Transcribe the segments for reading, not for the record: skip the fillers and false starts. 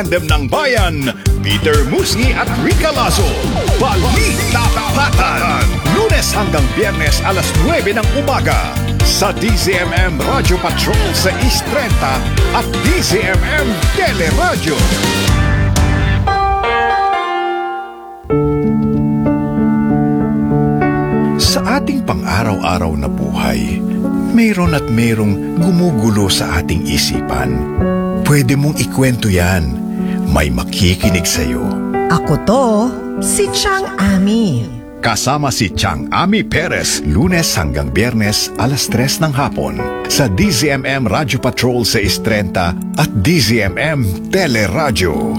Tandem ng Bayan, Peter Musni at Rica Lazo. Balita Tapatan, Lunes hanggang Biyernes alas 9 ng umaga sa DZMM Radio Patrol sa East 30 at DZMM Teleradio. Sa ating pang-araw-araw na buhay, mayroon at mayroong gumugulo sa ating isipan. Pwede mong ikwento yan. May makikinig sa'yo. Ako to, si Chang Ami. Kasama si Chang Ami Perez, Lunes hanggang Biyernes alas 3 ng hapon sa DZMM Radio Patrol sa Istrenta at DZMM Teleradio.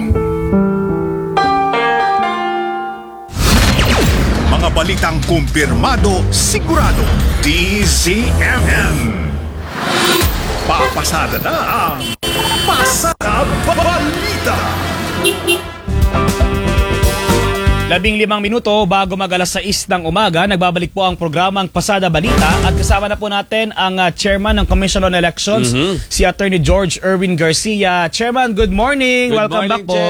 Mga balitang kumpirmado, sigurado, DZMM. Papasada na ang Pasada Balita. 15 minuto bago mag-alas 6 ng umaga, nagbabalik po ang programang Pasada Balita at kasama na po natin ang Chairman ng Commission on Elections, si Attorney George Erwin Garcia. Chairman, good morning. Welcome back po.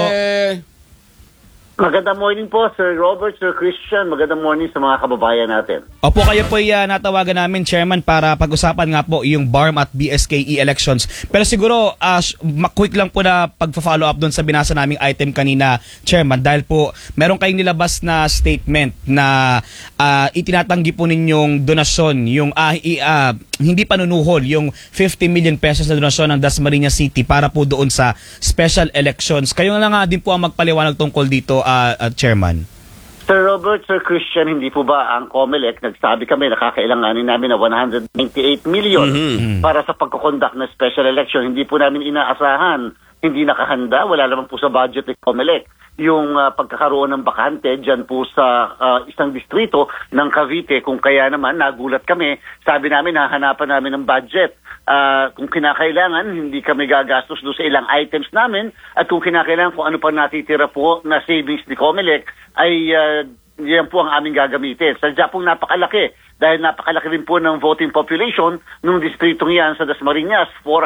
Magandang morning po, Sir Robert, Sir Christian. Magandang morning sa mga kababayan natin. Opo, kayo po natawagan namin, Chairman, para pag-usapan nga po yung BARM at BSKE elections. Pero siguro, quick lang po na pag-follow up doon sa binasa naming item kanina, Chairman, dahil po meron kayong nilabas na statement na itinatanggi po ninyong donasyon, yung hindi panunuhol, yung 50 million pesos na donasyon ng Dasmariñas City para po doon sa special elections. Kayo na nga din po ang magpaliwanag tungkol dito, Chairman. Sir Robert, Sir Christian, hindi po ba ang COMELEC, nagsabi kami na kakailanganin namin na 198 million para sa pagkukonduct ng special election. Hindi po namin inaasahan, hindi nakahanda, wala naman po sa budget ng COMELEC yung pagkakaroon ng bakante dyan po sa isang distrito ng Cavite. Kung kaya naman, nagulat kami, sabi namin, hahanapan namin ng budget. Kung kinakailangan, hindi kami gagastos doon sa ilang items namin, at kung kinakailangan kung ano pa natitira po na savings ni COMELEC, ay yan po ang aming gagamitin. Sadya pong napakalaki, dahil napakalaki rin po ng voting population ng distritong yan sa Dasmariñas,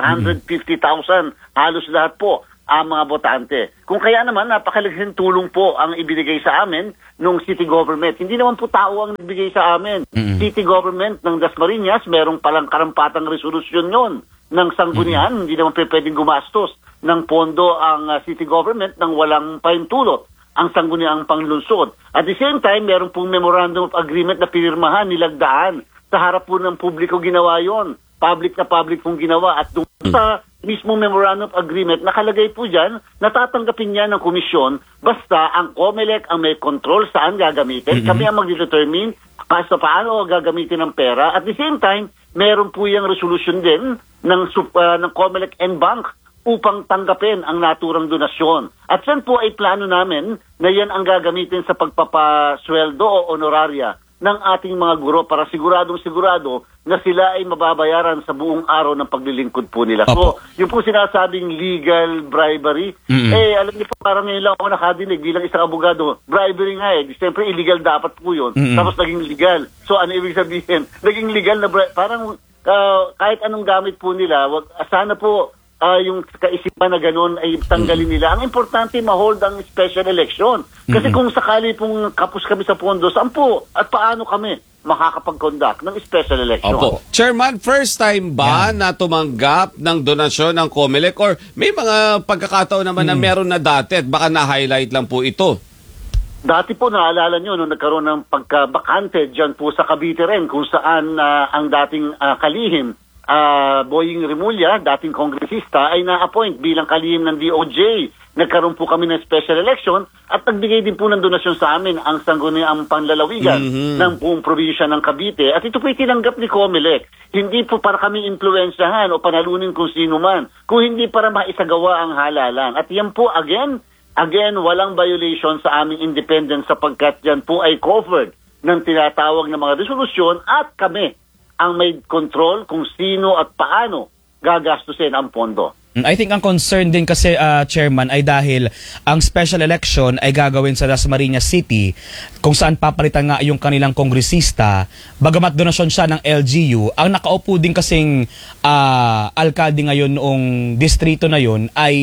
450,000, halos lahat po ang mga botante. Kung kaya naman, napakalaking tulong po ang ibinigay sa amin nung city government. Hindi naman po tao ang nagbigay sa amin. City government ng Dasmariñas, merong palang karampatang resolusyon yon ng sanggunian. Hindi naman pwedeng gumastos ng pondo ang city government nang walang pahintulot ang sangguniang panglunsod. At the same time, meron pong memorandum of agreement na pinirmahan, nilagdaan. Sa harap po ng publiko ginawa yon. Public na public pong ginawa. At doon sa mismo memorandum of agreement, nakalagay po dyan, natatanggapin niya ng komisyon, basta ang COMELEC ang may control saan gagamitin. Kami ang mag-determine sa paano gagamitin ang pera. At the same time, meron po yung resolution din ng COMELEC and Bank upang tanggapin ang naturang donasyon. At yan po ay plano namin na yan ang gagamitin sa pagpapasweldo o honoraria ng ating mga guro para sigurado na sila ay mababayaran sa buong araw ng paglilingkod po nila. So, yung po sinasabing legal bribery, alam niyo po, parang ngayon lang ako nakadinig bilang isang abogado, bribery nga siyempre illegal dapat po yun, tapos naging legal. So, ano ibig sabihin? Naging legal na parang kahit anong gamit po nila, sana po yung kaisipan na gano'n ay tanggalin nila. Ang importante, ma-hold ang special election. Kasi kung sakali pong kapos kami sa pondo, saan po at paano kami makakapag-conduct ng special election? Opo. Chairman, first time ba na tumanggap ng donasyon ng COMELEC or may mga pagkakataon naman na meron na dati at baka na-highlight lang po ito? Dati po, naalala nyo, nung nagkaroon ng pagkabakante dyan po sa Cavite rin, kung saan ang dating kalihim, Boying Rimulya, dating kongresista, ay na-appoint bilang kalihim ng DOJ. Nagkaroon po kami ng special election at nagbigay din po ng donasyon sa amin ang sangguniang panlalawigan ng buong probinsya ng Cavite. At ito po tinanggap ni COMELEC. Hindi po para kami impluensyahan o panalunin kung sino man, kung hindi para maisagawa ang halalan. At yan po, again, walang violation sa aming independence sapagkat yan po ay covered ng tinatawag na mga resolusyon at kami ang may control kung sino at paano gagastusin ang pondo. I think ang concern din kasi, Chairman, ay dahil ang special election ay gagawin sa Dasmariñas City kung saan papalitan nga yung kanilang kongresista. Bagamat donasyon siya ng LGU, ang nakaupo din kasing alkalde ngayon noong distrito na yun ay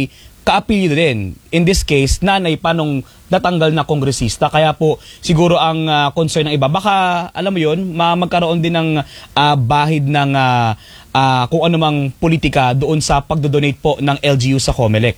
kaapelyido din. In this case, nanay pa nung natanggal na kongresista. Kaya po siguro ang concern ng iba, baka alam mo yun, magkaroon din ng bahid ng kung anumang politika doon sa pagdodonate po ng LGU sa COMELEC.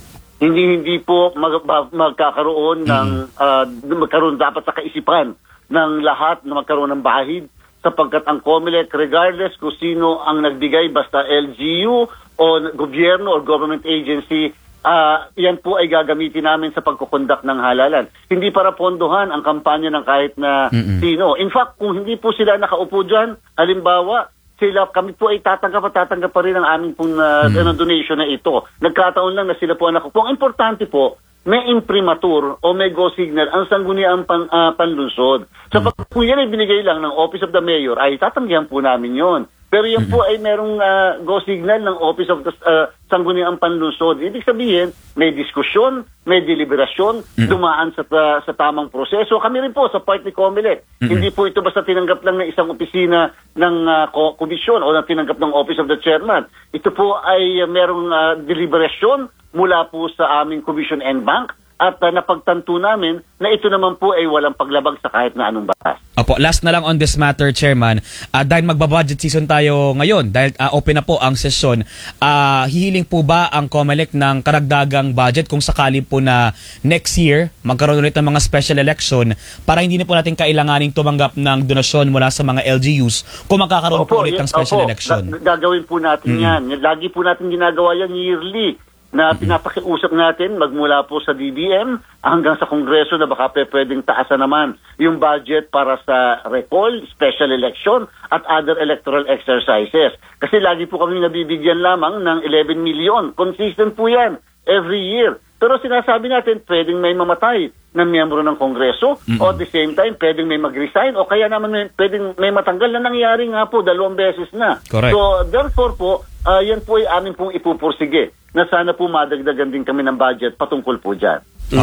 Hindi po magkakaroon ng magkaroon dapat sa kaisipan ng lahat na magkaroon ng bahid, sapagkat ang COMELEC, regardless kung sino ang nagbigay, basta LGU o gobyerno o government agency, yan po ay gagamitin namin sa pagkukondak ng halalan. Hindi para pondohan ang kampanya ng kahit na sino. In fact, kung hindi po sila nakaupo dyan, halimbawa, kami po ay tatanggap pa rin ang aming pong donation na ito. Nagkataon lang na sila po ang nakaupo. Ang importante po, may imprimatur o may go signal ang sangguniang panlunsod. So kung yan ay binigay lang ng Office of the Mayor, ay tatanggihan po namin yon. Pero yan po ay merong go signal ng Office of the Sangguniang Panlunsod. Ibig sabihin, may diskusyon, may deliberasyon, dumaan sa tamang proseso. Kami rin po sa part ni COMELEC. Hindi po ito basta tinanggap lang ng isang opisina ng komisyon o tinanggap ng Office of the Chairman. Ito po ay merong deliberasyon mula po sa aming Commission and Bank, at napagtanto namin na ito naman po ay walang paglabag sa kahit na anong batas. Opo, last na lang on this matter, Chairman. Dahil magba-budget season tayo ngayon, dahil open na po ang sesyon, hihiling po ba ang COMELEC ng karagdagang budget kung sakali po na next year magkaroon ulit ng mga special election para hindi na po natin kailanganing tumanggap ng donasyon mula sa mga LGUs kung magkakaroon po ulit ng special election? Gagawin po natin yan. Lagi po natin ginagawa yan yearly, na pinapakiusap natin magmula po sa DBM hanggang sa Kongreso na baka pwedeng taasan naman yung budget para sa recall, special election at other electoral exercises. Kasi lagi po kami nabibigyan lamang ng 11 million. Consistent po yan every year. Pero sinasabi natin pwedeng may mamatay na miyembro ng Kongreso o at the same time pwedeng may mag-resign o kaya naman pwedeng may matanggal na nangyari nga po 2 beses na. Correct. So therefore po, yan po ay amin pong ipupursige na sana po madagdagan din kami ng budget patungkol po dyan.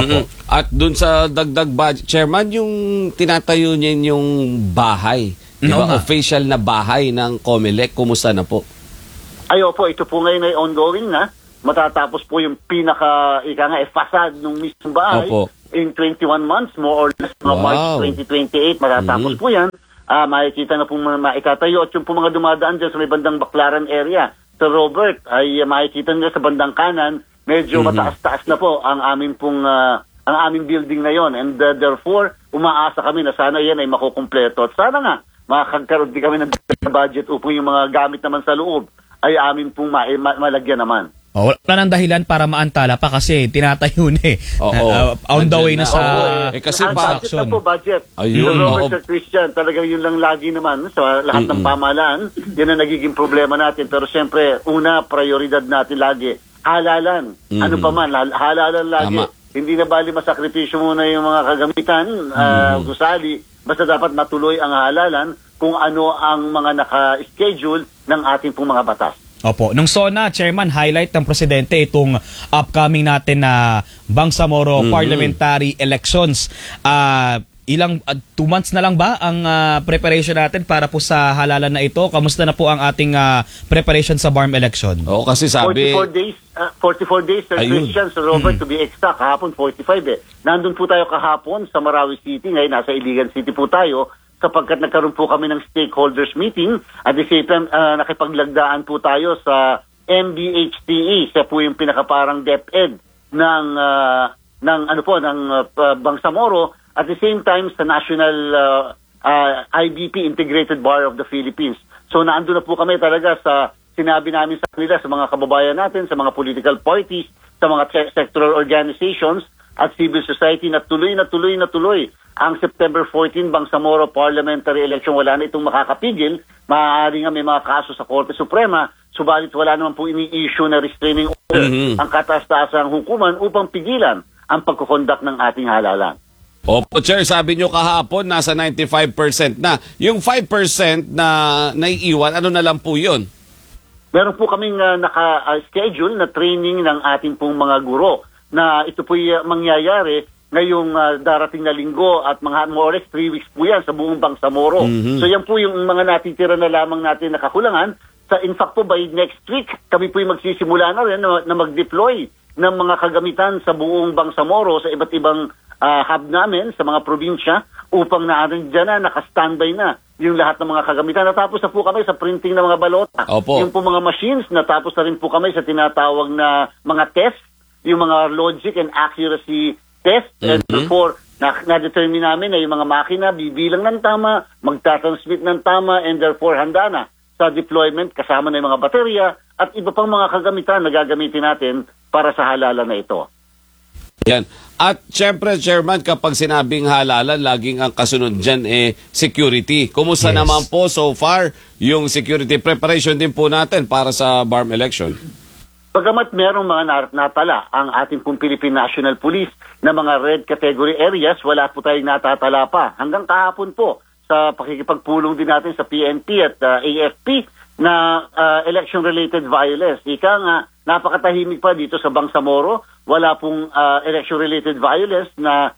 At dun sa dagdag budget, Chairman, yung tinatayo niya yung bahay, diba? Official na bahay ng COMELEC, kumusta na po? Po, ito po ngayon ay ongoing na. Matatapos po yung facade ng mismong bahay. Opo. In 21 months, more or less, March 2028, matatapos po yan. Makikita na po maikatayo at yung po mga dumadaan dyan sa may bandang Baclaran area. Sir Robert, ay makikita nila sa bandang kanan, medyo mataas-taas na po ang aming building na yon, and therefore umaasa kami na sana yan ay makukumpleto at sana nga makakaroon din kami ng budget upang yung mga gamit naman sa loob ay amin pong malagyan naman. Wala nang dahilan para maantala pa kasi tinatayo na on the way na sa kasi budget na po, budget. Ayun, Robert, Sir Christian, talagang yun lang lagi naman sa lahat ng pamahalaan. Yan ang nagiging problema natin. Pero siyempre, una, prioridad natin lagi, halalan. Ano pa man, halalan lagi. Tama. Hindi na bali masakripisyo muna yung mga kagamitan, gusali. Basta dapat matuloy ang halalan kung ano ang mga naka-schedule ng ating pong mga batas. Opo. Nung SONA, Chairman, highlight ng Presidente itong upcoming natin na Bangsamoro parliamentary elections. 2 months na lang ba ang preparation natin para po sa halalan na ito? Kamusta na po ang ating preparation sa BARM election? Oo, kasi sabi 44 days, Sir Christian, Sir Robert, to be exact, kahapon 45 Nandun po tayo kahapon sa Marawi City, ngayon nasa Iligan City po tayo, sapagkat nagkaroon po kami ng stakeholders meeting at the same time nakipaglagdaan po tayo sa MBHTE, siya po yung pinakaparang DepEd ng Bangsamoro, at the same time sa National IBP, Integrated Bar of the Philippines. So naandun na po kami talaga sa sinabi namin sa kanila, sa mga kababayan natin, sa mga political parties, sa mga sectoral organizations at civil society na tuloy ang September 14 Bangsamoro parliamentary election. Wala na itong makakapigil. Maaari nga may mga kaso sa Korte Suprema, subalit wala naman po ini-issue na restraining order ang kataas-taasang hukuman upang pigilan ang pagkukondak ng ating halalan. Opo, Chair, sabi nyo kahapon nasa 95% na. Yung 5% na naiiwan, ano na lang po yun? Meron po kaming naka-schedule na training ng ating pong mga guro na ito po mangyayari ngayong darating na linggo at mga more or less 3 weeks po yan sa buong Bangsamoro. So yan po yung mga natitira na lamang natin nakakulangan. In fact po, by next week, kami po yung magsisimula na rin na mag-deploy ng mga kagamitan sa buong Bangsamoro, sa iba't ibang hub namin, sa mga probinsya, upang dyan na, naka-standby na yung lahat ng mga kagamitan. Natapos na po kami sa printing ng mga balota. Opo. Yung po mga machines, natapos na rin po kami sa tinatawag na mga test, yung mga logic and accuracy test. And therefore, na-determine namin na yung mga makina bibilang ng tama, magtatransmit ng tama, and therefore handa na sa deployment kasama na yung mga baterya at iba pang mga kagamitan na gagamitin natin para sa halalan na ito. Yan. At syempre, Chairman, kapag sinabing halalan, laging ang kasunod dyan security. Kumusta naman po so far yung security preparation din po natin para sa BARM election? Bagamat merong mga natala ang ating pong Philippine National Police na mga red category areas, wala po tayong natatala pa. Hanggang kahapon po sa pakikipagpulong din natin sa PNP at AFP na election-related violence. Ika nga, napakatahimik pa dito sa Bangsamoro. Wala pong election-related violence na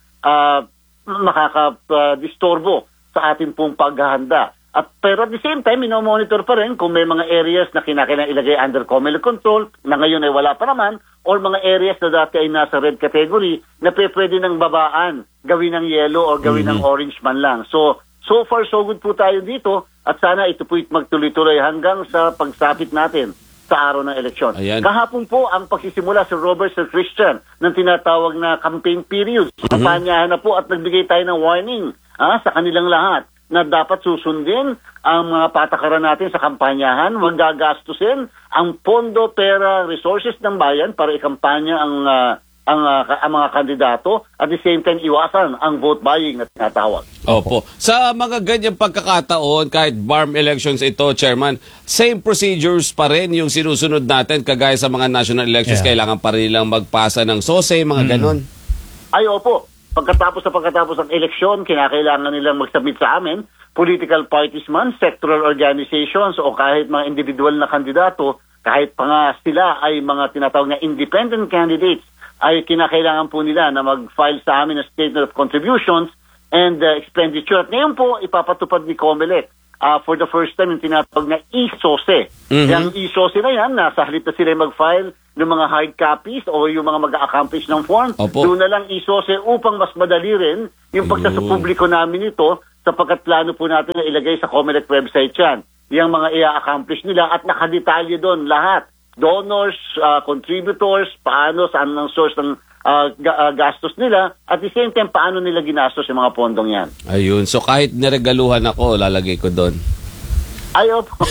makakadistorbo sa ating pong paghahanda. Pero at the same time, minomonitor pa rin kung may mga areas na kinakailangan ilagay under COMELEC control, na ngayon ay wala pa naman, or mga areas na dati ay nasa red category na pwede ng babaan, gawin ng yellow o gawin ng orange man lang. So far, so good po tayo dito at sana ito po magtuloy-tuloy hanggang sa pagsapit natin sa araw ng eleksyon. Ayan. Kahapon po ang pagsisimula si Robert Sir Christian ng tinatawag na campaign period. Kampanyahan na po at nagbigay tayo ng warning sa kanilang lahat na dapat susundin ang mga patakaran natin sa kampanyahan, huwag gagastusin ang pondo, pera, resources ng bayan para ikampanya ang mga kandidato at the same time iwasan ang vote buying na tinatawag. Opo. Sa mga ganyang pagkakataon, kahit BARM elections ito, Chairman, same procedures pa rin yung sinusunod natin kagaya sa mga national elections, kailangan pa rin nilang magpasa ng SOSE, mga ganon. Ay, opo. Pagkatapos ng eleksyon, kinakailangan nilang mag-submit sa amin, political parties man, sectoral organizations, o kahit mga individual na kandidato, kahit pa nga sila ay mga tinatawag na independent candidates, ay kinakailangan po nila na mag-file sa amin ng statement of contributions and expenditure. At ngayon po, ipapatupad ni COMELEC for the first time yung tinatawag na e-SOSE. Yung e-SOSE na yan, nasa halip na sila mag-file ng mga hard copies o yung mga mag-accomplish ng form. Doon na lang e-SOSE upang mas madali rin yung pagsasapubliko namin ito sapagkat plano po natin na ilagay sa COMELEC website yan. Yung mga i-accomplish nila at nakadetalye doon lahat. Donors, contributors, paano, saan ang source ng gastos nila, at the same time, paano nila ginastos yung mga pondong yan. Ayun. So kahit niregaluhan ako, lalagay ko doon. Ayaw po.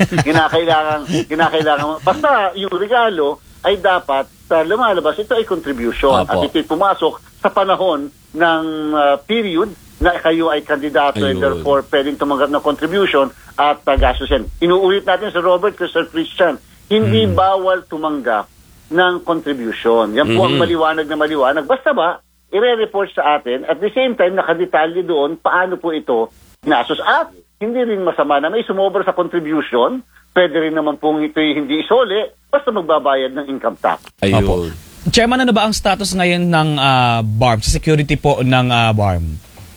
Kinakailangan. Basta yung regalo ay dapat lumalabas. Ito ay contribution. At ito'y pumasok sa panahon ng period na kayo ay kandidato and therefore pwedeng tumanggap ng contribution at gastos yan. Inuulit natin sa Robert, Sir Christian, hindi bawal tumanggap ng contribution. Yan po ang maliwanag na maliwanag. Basta ba, i-report sa atin at the same time nakadetalye doon paano po ito ginastos. At hindi rin masama na may sumobra sa contribution, pwede rin naman pong ito'y hindi isole, basta magbabayad ng income tax. Ayun. Chairman, ano ba ang status ngayon ng BARM, sa security po ng BARM?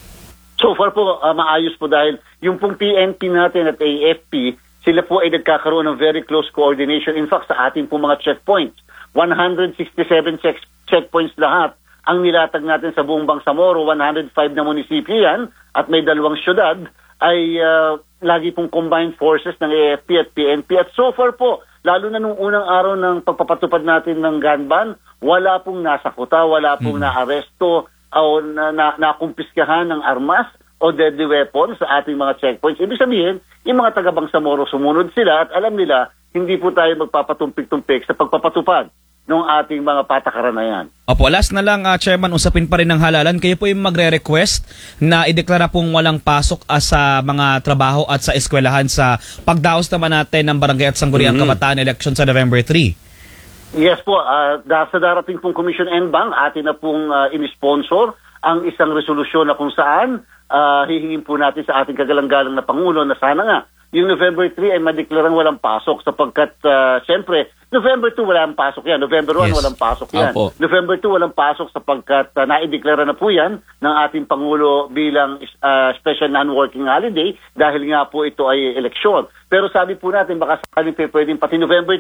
So far po, maayos po dahil yung pong PNP natin at AFP, sila po ay nagkakaroon ng very close coordination. In fact, sa ating pong mga checkpoints, 167 checkpoints lahat ang nilatag natin sa buong Bangsamoro, 105 na munisipyo yan, at may 2 syudad, ay lagi pong combined forces ng AFP at PNP. At so far po, lalo na nung unang araw ng pagpapatupad natin ng gun ban, wala pong nasakuta, wala pong naaresto o nakumpiskahan ng armas o deadly weapons sa ating mga checkpoints. Ibig sabihin, yung mga taga-Bangsamoro sumunod sila at alam nila, hindi po tayo magpapatumpik-tumpik sa pagpapatupad ng ating mga patakaran na yan. Opo, last na lang, Chairman, usapin pa rin ng halalan. Kayo po yung magre-request na ideklara pong walang pasok sa mga trabaho at sa eskwelahan sa pagdaos naman natin ng Barangay at Sangguniang Kabataan election sa November 3. Yes po, sa darating pong Commission NBank, atin na pong inisponsor ang isang resolusyon na kung saan hihingin po natin sa ating kagalang-galang na Pangulo na sana nga yung November 3 ay madeklarang walang pasok sapagkat siyempre November 2 walang pasok yan, November 1 walang pasok yan. Opo. November 2 walang pasok sapagkat naideklara na po yan ng ating Pangulo bilang special non-working holiday dahil nga po ito ay eleksyon. Pero sabi po natin baka sakaling pwedeng pati November 3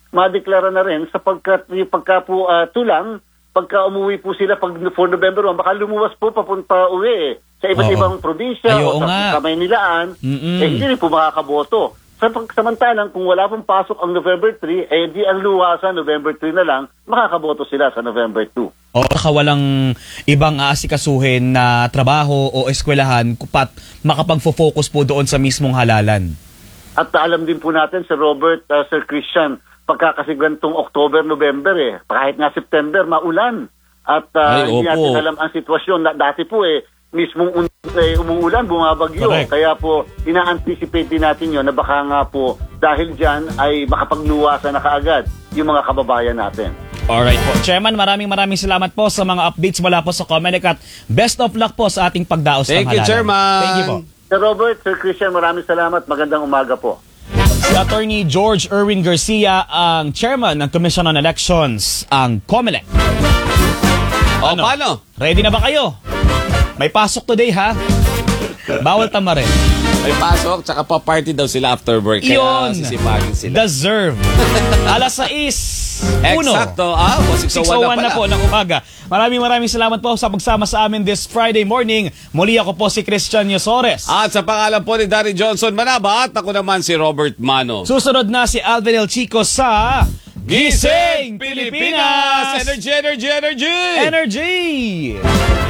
madeklara na rin sapagkat yung pagka po tulang, pagka umuwi po sila for November 1, baka lumuwas po papunta uwi sa iba't Oo. ibang probinsya Ay, oo o nga. sa Kamaynilaan, hindi rin po makakaboto. Samantalang kung wala pong pasok ang November 3, di ang luwasan November 3 na lang, makakaboto sila sa November 2. O baka walang ibang aasikasuhin na trabaho o eskwelahan pat makapag-focus po doon sa mismong halalan. At alam din po natin, Sir Robert, Sir Christian, pagkakasigantong October, November kahit nga September, maulan. At hindi opo. natin alam ang sitwasyon. Dati po mismong umuulan, bumabagyo. Correct. Kaya po, ina-anticipate din natin yun na baka nga po, dahil dyan ay makapagluwasan na kaagad yung mga kababayan natin. Alright po. Chairman, maraming salamat po sa mga updates mula po sa Comelec at best of luck po sa ating pagdaos ng Thank you, halalan. Chairman. Thank you po. Sir Robert, Sir Christian, maraming salamat. Magandang umaga po. Si Attorney George Erwin Garcia ang chairman ng Commission on Elections, ang Comelec. Paano? Ready na ba kayo? May pasok today ha? Bawal tamarin. May pasok, tsaka pa-party daw sila after work. Kaya Iyon. sisipagin sila. Deserve. Alas 6. Eksakto. 6:01 na po ng umaga. Maraming salamat po sa pagsama sa amin this Friday morning. Muli ako po si Christian Yosores. At sa pangalan po ni Danny Johnson Manaba, at ako naman si Robert Mano. Susunod na si Alvin El Chico sa Gising Pilipinas! Energy, energy, energy! Energy!